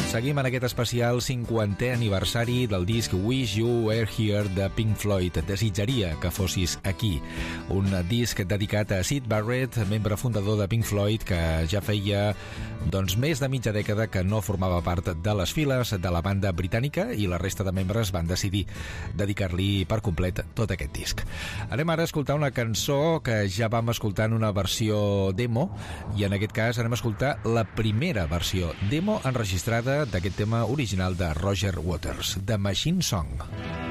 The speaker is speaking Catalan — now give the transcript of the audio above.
Seguim en aquest especial 50è aniversari del disc Wish You Were Here de Pink Floyd. Desitjaria que fossis aquí. Un disc dedicat a Syd Barrett, membre fundador de Pink Floyd, que ja feia més de mitja dècada que no formava part de les files de la banda britànica, i la resta de membres van decidir dedicar-li per complet tot aquest disc. Anem ara a escoltar una cançó que ja vam escoltar en una versió demo, i en aquest cas anem a escoltar la primera versió demo enregistrada d'aquest tema original de Roger Waters, The Machine Song.